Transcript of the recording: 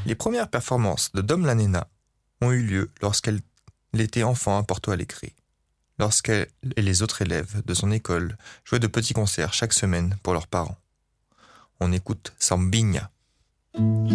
Les premières performances de Dom la Nena ont eu lieu lorsqu'elle était enfant à Porto Alegre, lorsqu'elle et les autres élèves de son école jouaient de petits concerts chaque semaine pour leurs parents. On écoute Sambinha.